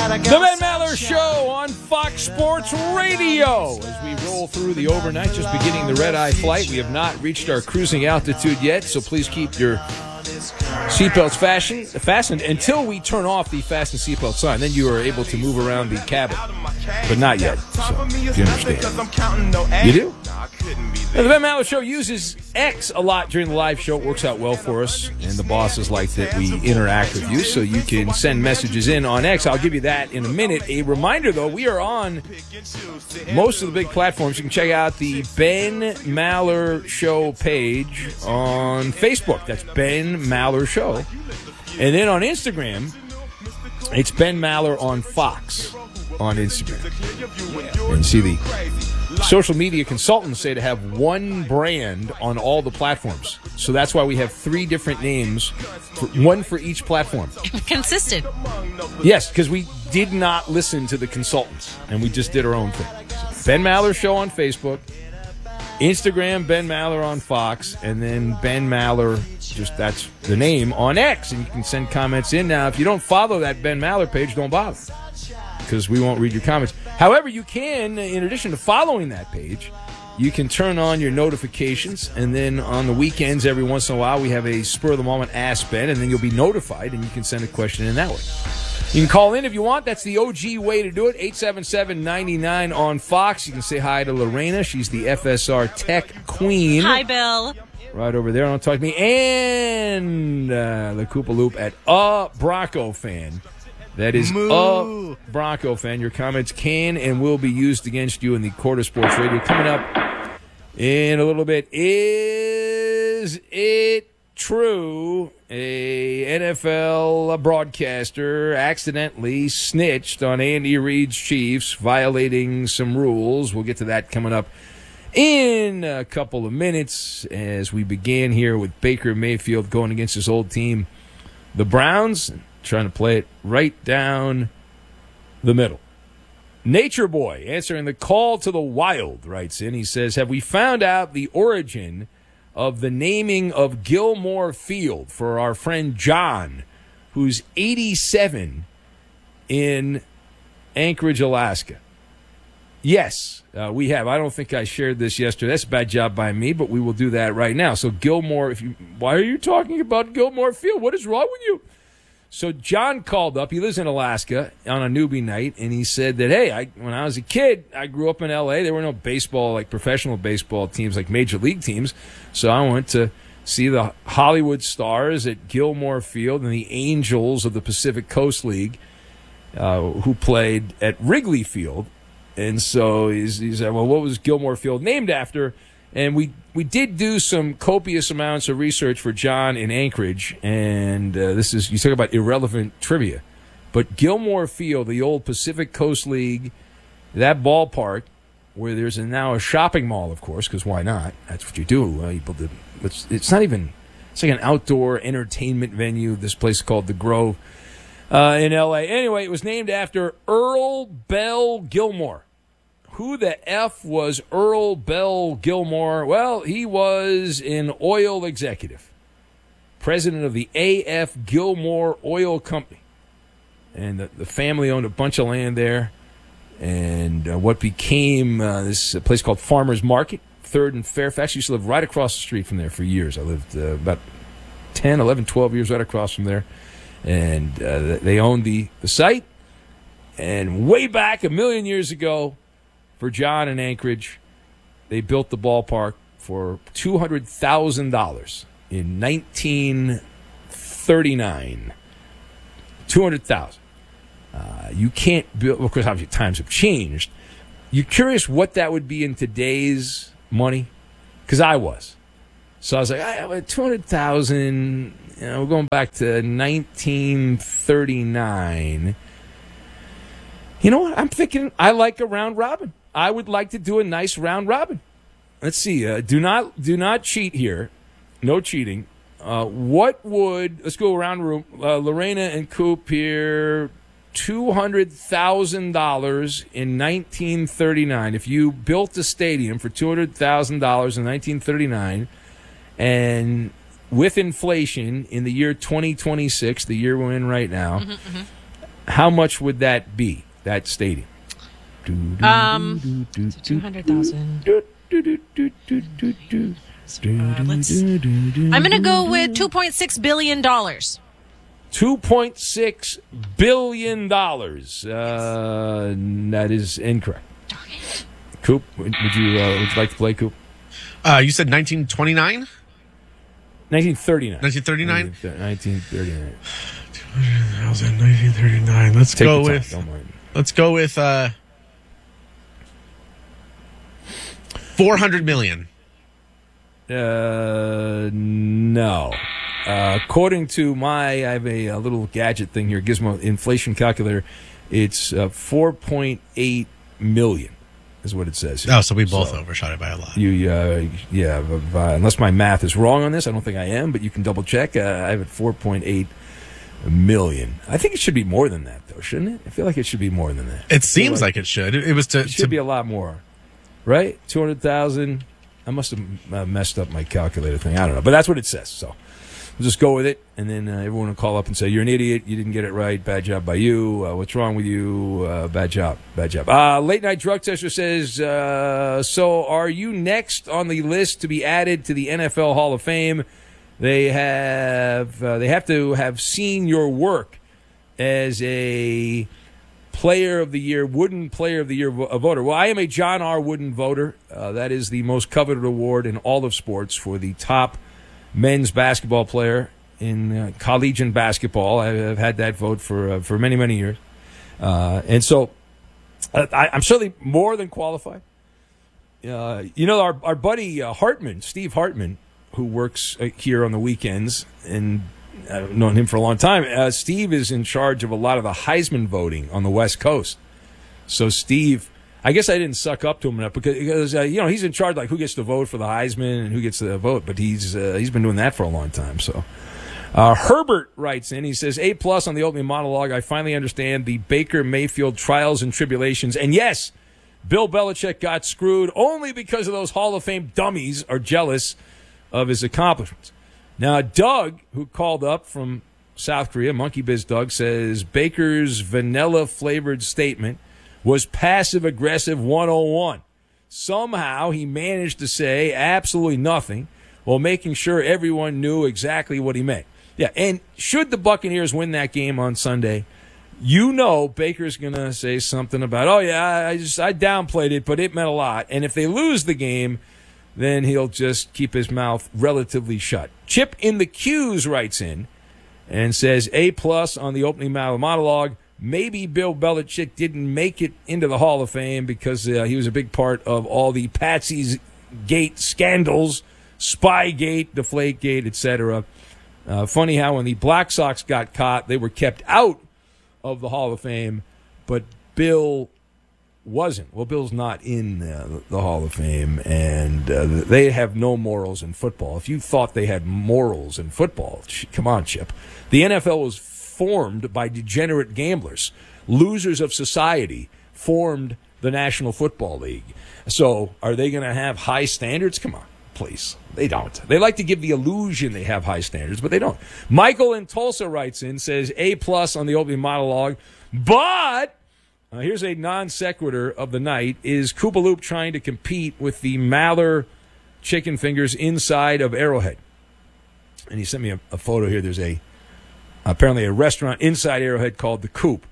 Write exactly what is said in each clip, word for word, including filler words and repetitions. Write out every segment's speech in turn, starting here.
The Ben Maller Show on Fox Sports Radio. As we roll through the overnight, just beginning the red-eye flight. We have not reached our cruising altitude yet, so please keep your seatbelts fastened, fastened until we turn off the fasten seatbelt sign. Then you are able to move around the cabin, but not yet. So, you understand? You do? Now, the Ben Maller Show uses X a lot during the live show. It works out well for us, and the bosses like that we interact with you, so you can send messages in on X. I'll give you that in a minute. A reminder, though, we are on most of the big platforms. You can check out the Ben Maller Show page on Facebook. That's Ben Maller Show. And then on Instagram, it's Ben Maller on Fox on Instagram. And see the social media consultants say to have one brand on all the platforms. So that's why we have three different names, for, one for each platform. Consistent. Yes, because we did not listen to the consultants, and we just did our own thing. So Ben Maller Show on Facebook, Instagram, Ben Maller on Fox, and then Ben Maller, just that's the name, on X. And you can send comments in. Now, if you don't follow that Ben Maller page, don't bother, because we won't read your comments. However, you can, in addition to following that page, you can turn on your notifications, and then on the weekends, every once in a while, we have a spur-of-the-moment Ask Ben, and then you'll be notified, and you can send a question in that way. You can call in if you want. That's the O G way to do it, eight seven seven, nine nine on Fox. You can say hi to Lorena. She's the F S R Tech Queen. Hi, Bill. Right over there. Don't talk to me. And uh, the Koopa Loop at a Bronco fan. That is Moo. a Bronco fan. Your comments can and will be used against you in the Court of Sports Radio. Coming up in a little bit, is it true a N F L broadcaster accidentally snitched on Andy Reid's Chiefs, violating some rules? We'll get to that coming up in a couple of minutes as we begin here with Baker Mayfield going against his old team, the Browns, trying to play it right down the middle. Nature Boy, answering the call to the wild, writes in. He says, have we found out the origin of the naming of Gilmore Field for our friend John, who's eighty-seven in Anchorage, Alaska? Yes, uh, we have. I don't think I shared this yesterday. That's a bad job by me, but we will do that right now. So Gilmore, if you, why are you talking about Gilmore Field? What is wrong with you? So John called up. He lives in Alaska on a newbie night, and he said that, hey, I, when I was a kid, I grew up in L A. There were no baseball, like professional baseball teams, like major league teams. So I went to see the Hollywood Stars at Gilmore Field and the Angels of the Pacific Coast League, uh, who played at Wrigley Field. And so he's, he said, well, what was Gilmore Field named after? And we, we did do some copious amounts of research for John in Anchorage, and uh, this is, you talk about irrelevant trivia, but Gilmore Field, the old Pacific Coast League, that ballpark, where there's a, now a shopping mall, of course, because why not? That's what you do. Uh, you build a, it's, it's not even, it's like an outdoor entertainment venue, this place called The Grove uh, in L A. Anyway, it was named after Earl Bell Gilmore. Who the F was Earl Bell Gilmore? Well, he was an oil executive, president of the A F Gilmore Oil Company. And the, the family owned a bunch of land there. And uh, what became uh, this place called Farmers Market, third and Fairfax. I used to live right across the street from there for years. I lived uh, about ten, eleven, twelve years right across from there. And uh, they owned the, the site. And way back a million years ago, for John in Anchorage, they built the ballpark for two hundred thousand dollars in nineteen thirty-nine. two hundred thousand dollars. Uh, you can't build, of course, obviously times have changed. You're curious what that would be in today's money? Because I was. So I was like, I, two hundred thousand dollars, you know, we're going back to nineteen thirty-nine. You know what? I'm thinking I like a round robin. I would like to do a nice round robin. Let's see. Uh, do not do not cheat here. No cheating. Uh, what would, let's go around the room. Uh, Lorena and Coop here, two hundred thousand dollars in nineteen thirty-nine. If you built a stadium for two hundred thousand dollars in nineteen thirty-nine, and with inflation in the year twenty twenty-six, the year we're in right now, mm-hmm, mm-hmm. How much would that be, that stadium? Um, two hundred thousand. Uh, let's. I'm going to go with two point six billion dollars. two point six billion dollars. Uh, that is incorrect. Coop, would would you uh, would you like to play, Coop? Uh, you said nineteen twenty-nine? nineteen thirty-nine. nineteen thirty-nine? nineteen thirty-nine. two hundred thousand, nineteen thirty-nine. Let's Take go your time, with. don't mind. Let's go with uh, four hundred million. Uh, no. Uh, according to my, I have a, a little gadget thing here, Gizmo inflation calculator. It's uh, four point eight million. Is what it says here. Oh, so we both so overshot it by a lot. You, uh, yeah, uh, unless my math is wrong on this, I don't think I am, but you can double check. Uh, I have it four point eight million. I think it should be more than that, though, shouldn't it? I feel like it should be more than that. It seems like, like it should. It, it was to. It should to, be a lot more, right? Two hundred thousand. I must have uh, messed up my calculator thing. I don't know, but that's what it says. So we'll just go with it, and then uh, everyone will call up and say, "You're an idiot. You didn't get it right. Bad job by you. Uh, what's wrong with you? Uh, bad job. Bad job." Uh, late night drug tester says, uh, "So are you next on the list to be added to the N F L Hall of Fame? They have uh, they have to have seen your work as a Player of the Year, Wooden Player of the Year vo- voter." Well, I am a John R. Wooden voter. Uh, that is the most coveted award in all of sports for the top men's basketball player in uh, collegiate basketball. I have had that vote for uh, for many, many years. Uh, and so uh, I, I'm certainly more than qualified. Uh, you know, our, our buddy uh, Hartman, Steve Hartman, who works uh, here on the weekends, and I've known him for a long time. Uh, Steve is in charge of a lot of the Heisman voting on the West Coast. So Steve, I guess I didn't suck up to him enough because, because uh, you know, he's in charge, like who gets to vote for the Heisman and who gets to vote. But he's uh, he's been doing that for a long time. So uh, Herbert writes in. He says, A plus on the opening monologue. I finally understand the Baker Mayfield trials and tribulations. And yes, Bill Belichick got screwed only because of those Hall of Fame dummies are jealous of his accomplishments. Now, Doug, who called up from South Korea, Monkey Biz Doug, says Baker's vanilla-flavored statement was passive-aggressive one oh one. Somehow he managed to say absolutely nothing while making sure everyone knew exactly what he meant. Yeah, and should the Buccaneers win that game on Sunday, you know Baker's going to say something about, oh, yeah, I just I downplayed it, but it meant a lot. And if they lose the game, then he'll just keep his mouth relatively shut. Chip in the Q's writes in and says, A plus on the opening monologue. Maybe Bill Belichick didn't make it into the Hall of Fame because uh, he was a big part of all the Patsy's Gate scandals, Spygate, Deflategate, et cetera. Uh, funny how when the Black Sox got caught, they were kept out of the Hall of Fame, but Bill wasn't. Well, Bill's not in uh, the Hall of Fame, and uh, they have no morals in football. If you thought they had morals in football, sh- come on, Chip. The N F L was formed by degenerate gamblers. Losers of society formed the National Football League. So are they going to have high standards? Come on, please. They don't. They like to give the illusion they have high standards, but they don't. Michael in Tulsa writes in, says, A plus on the opening monologue, but... Uh, here's a non sequitur of the night. Is Koopaloop trying to compete with the Maller chicken fingers inside of Arrowhead? And he sent me a, a photo here. There's a apparently a restaurant inside Arrowhead called The Coop.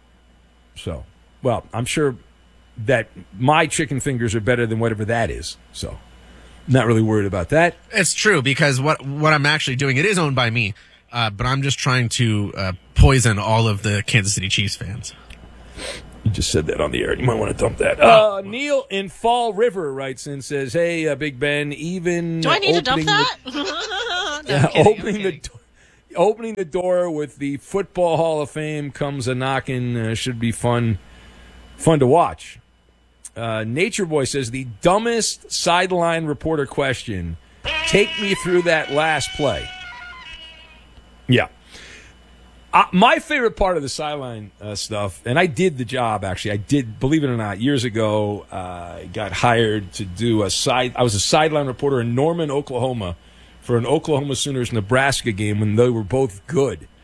So, well, I'm sure that my chicken fingers are better than whatever that is. So, not really worried about that. It's true because what what I'm actually doing, it is owned by me, uh, but I'm just trying to uh, poison all of the Kansas City Chiefs fans. You just said that on the air. You might want to dump that. Uh, Neil in Fall River writes in, says, hey, uh, Big Ben, even... Do I need to dump that? The, no, uh, kidding, opening, the do- opening the door with the Football Hall of Fame comes a knocking. Uh, should be fun fun to watch. Uh, Nature Boy says, the dumbest sideline reporter question. Take me through that last play. Yeah. Uh, my favorite part of the sideline uh, stuff, and I did the job, actually. I did, believe it or not, years ago, uh, I got hired to do a side. I was a sideline reporter in Norman, Oklahoma, for an Oklahoma Sooners Nebraska game when they were both good.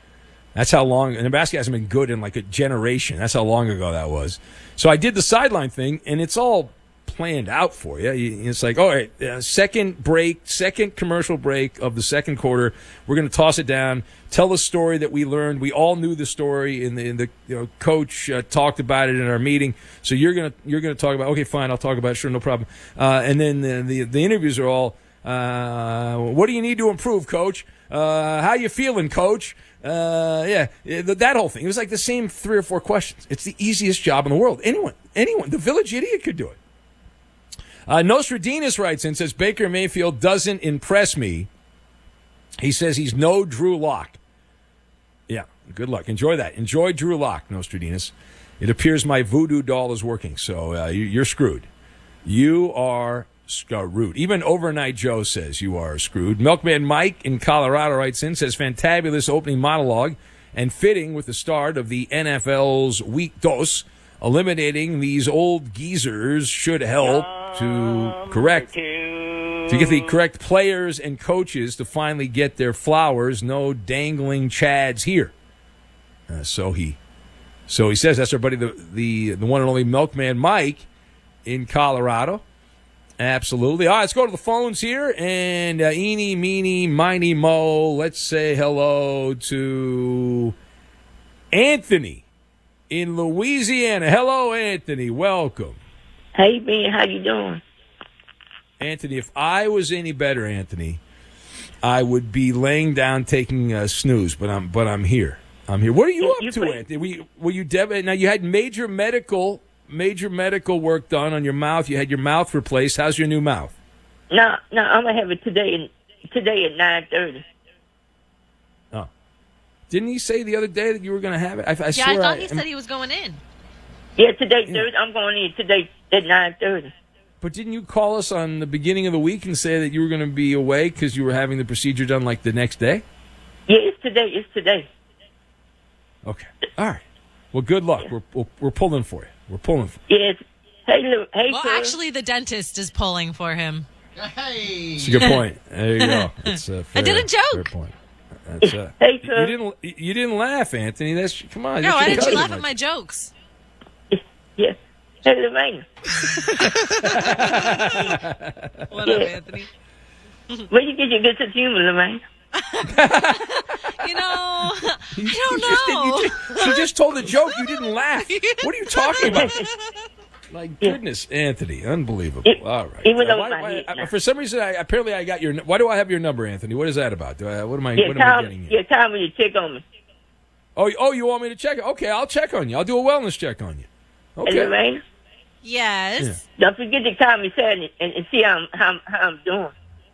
That's how long. And Nebraska hasn't been good in like a generation. That's how long ago that was. So I did the sideline thing, and it's all planned out for you. It's like, all right, uh, second break, second commercial break of the second quarter. We're going to toss it down, tell the story that we learned. We all knew the story, and the, in the you know, coach uh, talked about it in our meeting. So you're gonna you're gonna talk about. Okay, fine, I'll talk about it. Sure, no problem. Uh, and then the, the the interviews are all. Uh, what do you need to improve, Coach? Uh, how you feeling, Coach? Uh, yeah, that whole thing. It was like the same three or four questions. It's the easiest job in the world. Anyone, anyone, the Village Idiot could do it. Uh, Nostradamus writes in, says, Baker Mayfield doesn't impress me. He says he's no Drew Lock. Yeah, good luck. Enjoy that. Enjoy Drew Lock, Nostradamus. It appears my voodoo doll is working, so uh, you're screwed. You are screwed. Even Overnight Joe says you are screwed. Milkman Mike in Colorado writes in, says, fantabulous opening monologue and fitting with the start of the N F L's Week Dos. Eliminating these old geezers should help to correct, to get the correct players and coaches to finally get their flowers. No dangling chads here. Uh, so he, so he says that's our buddy, the, the, the one and only Milkman Mike in Colorado. Absolutely. All right, let's go to the phones here. And uh, eeny, meeny, miny, mo. Let's say hello to Anthony in Louisiana. Hello, Anthony. Welcome. Hey, Ben. How you doing? Anthony, if I was any better, Anthony, I would be laying down taking a snooze, but I'm but I'm here. I'm here. What are you You- up you to, play- Anthony? Were you, were you dev- now you had major medical major medical work done on your mouth. You had your mouth replaced. How's your new mouth? No, no, I'm gonna have it today. Today at nine thirty. Oh, didn't he say the other day that you were going to have it? I, I Yeah, swear I thought I- he said he was going in. Yeah, today Thursday. I'm going in today at nine thirty. But didn't you call us on the beginning of the week and say that you were going to be away because you were having the procedure done like the next day? Yeah, it's today. It's today. Okay. All right. Well, good luck. We're we're, we're pulling for you. We're pulling for you. Yes. Hey, Lou. Hey, Well, cuz. actually, the dentist is pulling for him. Hey. It's a good point. There you go. It's a fair, I did a joke. Fair point. That's, uh, Hey, you, cuz. you didn't you didn't laugh, Anthony. That's come on. No, that's why your didn't you cousin. laugh at my jokes? Yeah. Hey, Lorraine. What Yeah. up, Anthony? Where you get your good sense of humor, Lorraine? You know, You- I don't you just did- you know. just- she just told a joke. You didn't laugh. What are you talking about? My goodness, Anthony, unbelievable. It- All right. even Uh, over why- my why- head uh, now. for some reason, I, apparently, I got your. Why do I have your number, Anthony? What is that about? Do I, what am I? Yeah, what am I call, getting here? yeah, call me to check on me. Oh, oh, you want me to check it? Okay, I'll check on you. I'll do a wellness check on you. Hey, Okay. Lorraine. Yes. Yeah. Don't forget to call me Saturday and, and see how I'm, how, I'm- how I'm doing.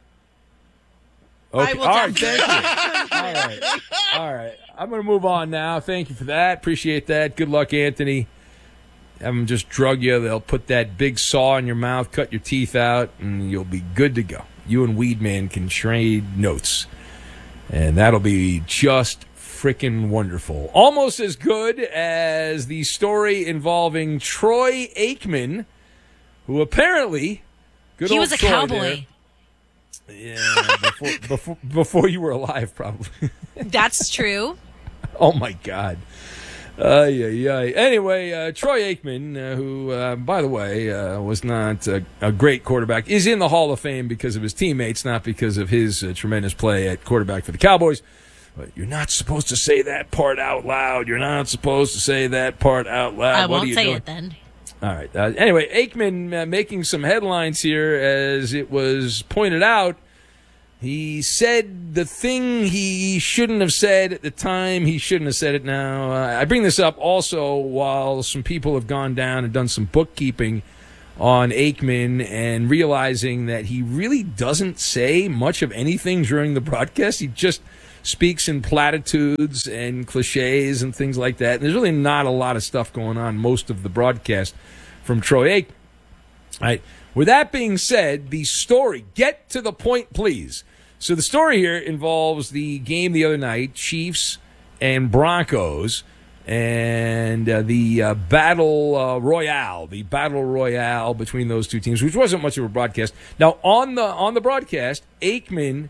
Okay. I will All right. definitely- Thank you. All right. All right. I'm going to move on now. Thank you for that. Appreciate that. Good luck, Anthony. Have them just drug you. They'll put that big saw in your mouth, cut your teeth out, and you'll be good to go. You and Weedman can trade notes, and that'll be just freaking wonderful. Almost as good as the story involving Troy Aikman, who apparently, good He old was a Troy cowboy. there, yeah, before, before before you were alive, probably. That's true. Oh my God. Uh, yeah, yeah. Anyway, uh, Troy Aikman, uh, who, uh, by the way, uh, was not a, a great quarterback, is in the Hall of Fame because of his teammates, not because of his uh, tremendous play at quarterback for the Cowboys. But you're not supposed to say that part out loud. You're not supposed to say that part out loud. I What are won't you say doing? it then. All right. Uh, anyway, Aikman uh, making some headlines here, as it was pointed out. He said the thing he shouldn't have said at the time he shouldn't have said it now. Uh, I bring this up also while some people have gone down and done some bookkeeping on Aikman and realizing that he really doesn't say much of anything during the broadcast. He just speaks in platitudes and cliches and things like that. And there's really not a lot of stuff going on most of the broadcast from Troy Aikman. All right. With that being said, the story, get to the point, please. So the story here involves the game the other night, Chiefs and Broncos, and uh, the uh, battle uh, royale, the battle royale between those two teams, which wasn't much of a broadcast. Now, on the on the broadcast, Aikman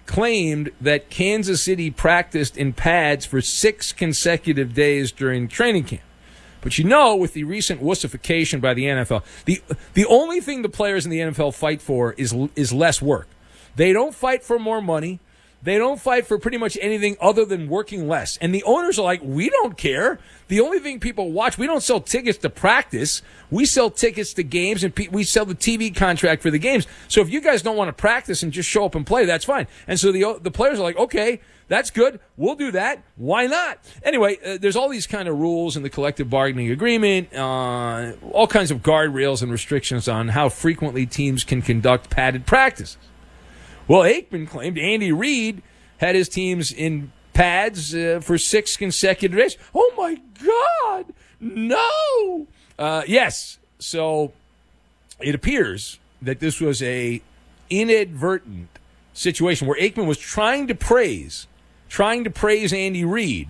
claimed that Kansas City practiced in pads for six consecutive days during training camp. But you know, with the recent wussification by the N F L, the the only thing the players in the N F L fight for is is less work. They don't fight for more money. They don't fight for pretty much anything other than working less. And the owners are like, we don't care. The only thing people watch, we don't sell tickets to practice. We sell tickets to games, and pe- we sell the T V contract for the games. So if you guys don't want to practice and just show up and play, that's fine. And so the the players are like, okay, that's good. We'll do that. Why not? Anyway, uh, there's all these kind of rules in the collective bargaining agreement, uh, all kinds of guardrails and restrictions on how frequently teams can conduct padded practices. Well, Aikman claimed Andy Reid had his teams in pads uh, for six consecutive days. Oh, my God. No. Uh, yes. So it appears that this was a inadvertent situation where Aikman was trying to praise, trying to praise Andy Reid.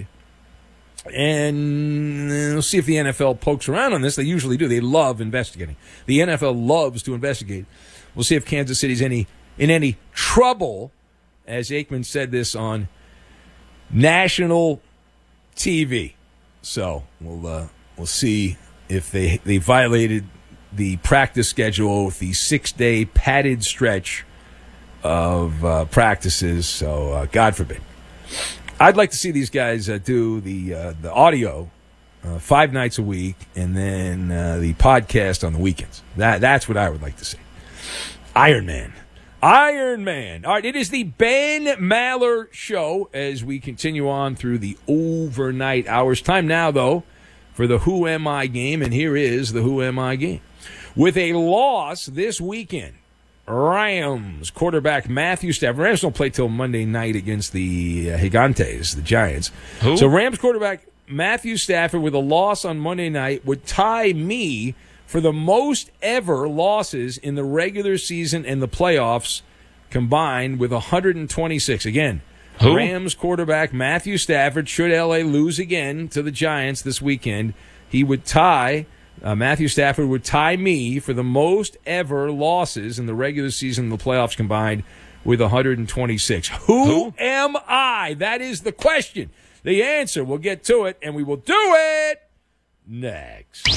And we'll see if the N F L pokes around on this. They usually do. They love investigating. The N F L loves to investigate. We'll see if Kansas City's any in any trouble, as Aikman said this on national T V. So we'll uh, we'll see if they they violated the practice schedule with the six-day padded stretch of uh, practices. So uh, God forbid. I'd like to see these guys uh, do the uh, the audio uh, five nights a week, and then uh, the podcast on the weekends. That that's what I would like to see. Iron Man. Iron Man. All right, it is the Ben Maller Show as we continue on through the overnight hours. Time now, though, for the Who Am I game, and here is the Who Am I game. With a loss this weekend, Rams quarterback Matthew Stafford. Rams don't play till Monday night against the uh, Gigantes, the Giants. Who? So Rams quarterback Matthew Stafford with a loss on Monday night would tie me for the most ever losses in the regular season and the playoffs combined with one hundred twenty-six. Again, Who? Rams quarterback Matthew Stafford, should L A lose again to the Giants this weekend, he would tie, uh, Matthew Stafford would tie me for the most ever losses in the regular season and the playoffs combined with one hundred twenty-six. Who, Who? am I? That is the question. The answer, we'll get to it, and we will do it next.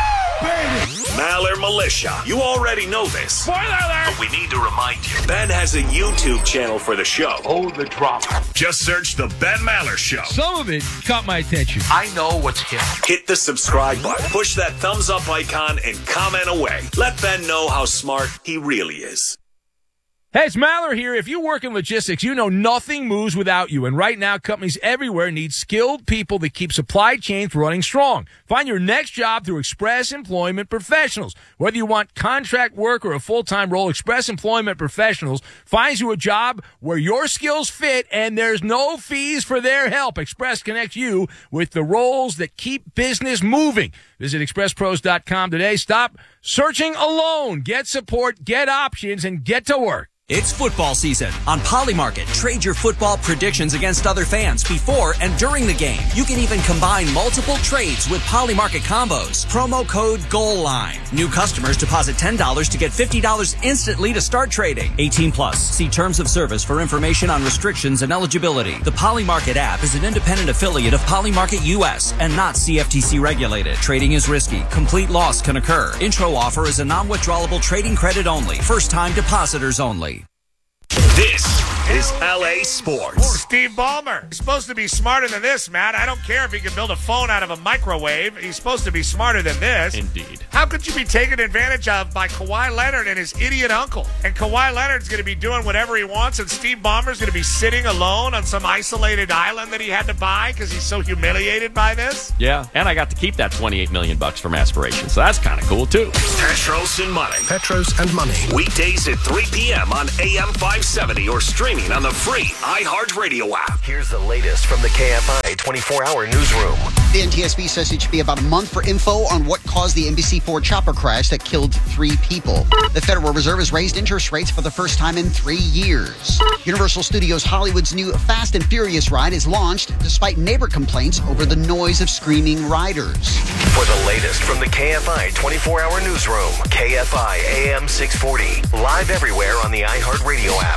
Maller Militia. You already know this. Spoiler alert! But we need to remind you. Ben has a YouTube channel for the show. Oh, the drama. Just search The Ben Maller Show. Some of it caught my attention. I know what's hip. Hit the subscribe button. Push that thumbs up icon and comment away. Let Ben know how smart he really is. Hey, it's Maller here. If you work in logistics, you know nothing moves without you. And right now, companies everywhere need skilled people that keep supply chains running strong. Find your next job through Express Employment Professionals. Whether you want contract work or a full-time role, Express Employment Professionals finds you a job where your skills fit and there's no fees for their help. Express connects you with the roles that keep business moving. Visit express pros dot com today. Stop searching alone. Get support, get options, and get to work. It's football season. On Polymarket, trade your football predictions against other fans before and during the game. You can even combine multiple trades with Polymarket combos. Promo code GOALLINE. New customers deposit ten dollars to get fifty dollars instantly to start trading. eighteen plus. See terms of service for information on restrictions and eligibility. The Polymarket app is an independent affiliate of Polymarket U S and not C F T C regulated. Trading is risky. Complete loss can occur. Intro offer is a non-withdrawable trading credit only. First-time depositors only. This is L A Sports. Steve Ballmer. He's supposed to be smarter than this, Matt. I don't care if he can build a phone out of a microwave. He's supposed to be smarter than this. Indeed. How could you be taken advantage of by Kawhi Leonard and his idiot uncle? And Kawhi Leonard's going to be doing whatever he wants, and Steve Ballmer's going to be sitting alone on some isolated island that he had to buy because he's so humiliated by this? Yeah, and I got to keep that twenty-eight million bucks from Aspirations, so that's kind of cool, too. Petros and Money. Petros and Money. Weekdays at three p.m. on A M five seventy or streaming on the free iHeartRadio app. Here's the latest from the K F I twenty-four hour newsroom. The N T S B says it should be about a month for info on what caused the N B C four chopper crash that killed three people. The Federal Reserve has raised interest rates for the first time in three years. Universal Studios Hollywood's new Fast and Furious ride is launched despite neighbor complaints over the noise of screaming riders. For the latest from the K F I twenty-four hour newsroom, K F I A M six forty. Live everywhere on the iHeartRadio app.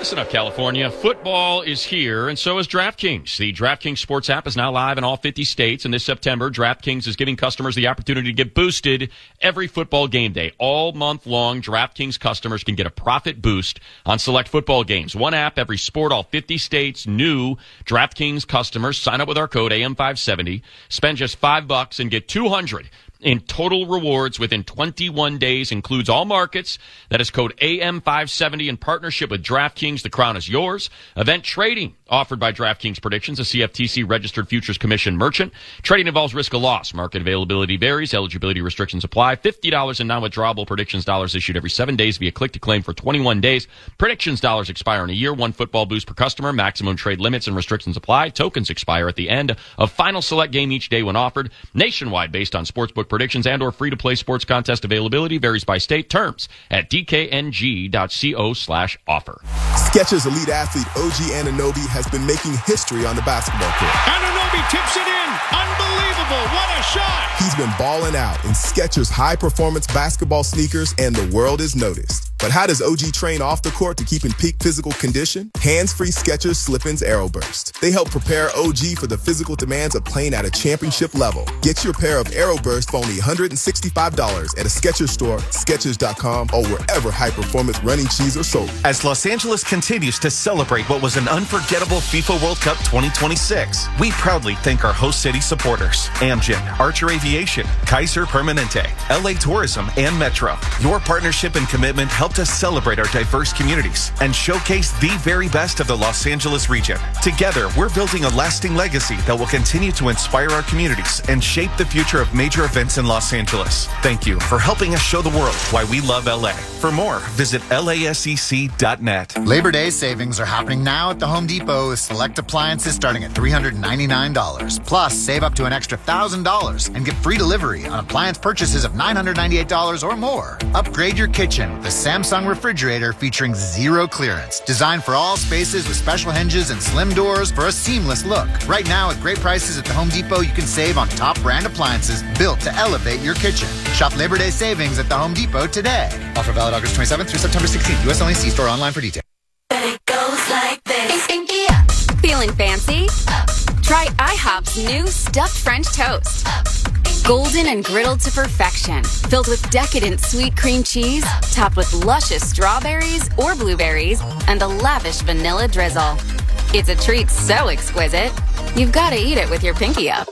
Listen up, California. Football is here, and so is DraftKings. The DraftKings Sports app is now live in all fifty states, and this September, DraftKings is giving customers the opportunity to get boosted every football game day. All month long, DraftKings customers can get a profit boost on select football games. One app, every sport, all fifty states. New DraftKings customers sign up with our code A M five seventy, spend just five bucks, and get two hundred in total rewards within twenty-one days. Includes all markets. That is code A M five seventy in partnership with DraftKings. The crown is yours. Event trading offered by DraftKings Predictions, a C F T C registered futures commission merchant. Trading involves risk of loss. Market availability varies. Eligibility restrictions apply. fifty dollars in non-withdrawable Predictions dollars issued every seven days via click to claim for twenty-one days. Predictions dollars expire in a year. One football boost per customer. Maximum trade limits and restrictions apply. Tokens expire at the end of final select game each day when offered. Nationwide based on sportsbook predictions and or free-to-play sports contest availability varies by state. Terms at d k n g dot co slash offer. Skechers elite athlete O G Anunoby has been making history on the basketball court. Anunoby tips it in. Unbelievable. What a shot. He's been balling out in Skechers high-performance basketball sneakers, and the world is noticed. But how does O G train off the court to keep in peak physical condition? Hands-free Skechers Slip-ins Aeroburst. They help prepare O G for the physical demands of playing at a championship level. Get your pair of Aeroburst for only one hundred sixty-five dollars at a Skechers store, Skechers dot com, or wherever high-performance running shoes are sold. As Los Angeles continues to celebrate what was an unforgettable FIFA World Cup twenty twenty-six, we proudly thank our host city supporters, Amgen, Archer Aviation, Kaiser Permanente, L A Tourism, and Metro. Your partnership and commitment helped us celebrate our diverse communities and showcase the very best of the Los Angeles region. Together, we're building a lasting legacy that will continue to inspire our communities and shape the future of major events in Los Angeles. Thank you for helping us show the world why we love L A. For more, visit L A S E C dot net. Labor Day savings are happening now at the Home Depot with select appliances starting at three hundred ninety-nine dollars. Plus, save up to an extra one thousand dollars and get free delivery on appliance purchases of nine hundred ninety-eight dollars or more. Upgrade your kitchen with the Samsung refrigerator featuring zero clearance. Designed for all spaces with special hinges and slim doors for a seamless look. Right now, with great prices at the Home Depot, you can save on top brand appliances built to elevate your kitchen. Shop Labor Day savings at the Home Depot today. Offer valid August twenty-seventh through September sixteenth. U S only. See store online for details. It goes like this. Feeling fancy? Try IHOP's new stuffed French toast. Golden and griddled to perfection, filled with decadent sweet cream cheese, topped with luscious strawberries or blueberries, and a lavish vanilla drizzle. It's a treat so exquisite, you've got to eat it with your pinky up.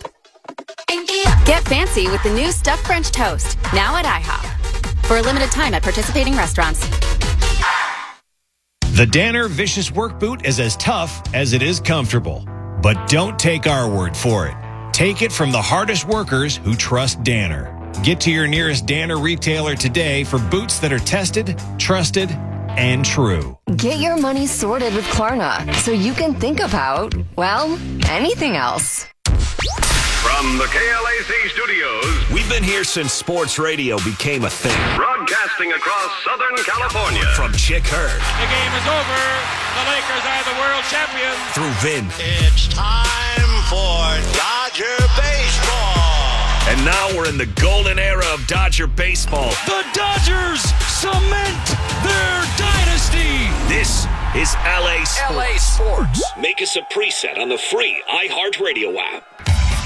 Get fancy with the new stuffed French toast, now at IHOP. For a limited time at participating restaurants. The Danner Vicious Work Boot is as tough as it is comfortable. But don't take our word for it. Take it from the hardest workers who trust Danner. Get to your nearest Danner retailer today for boots that are tested, trusted, and true. Get your money sorted with Klarna so you can think about, well, anything else. From the K L A C studios, we've been here since sports radio became a thing. Broadcasting across Southern California. From Chick Hearn. The game is over. The Lakers are the world champions. Through Vin. It's time for Dodger baseball. And now we're in the golden era of Dodger baseball. The Dodgers cement their dynasty. This is L A Sports. L A Sports. Make us a preset on the free iHeartRadio app.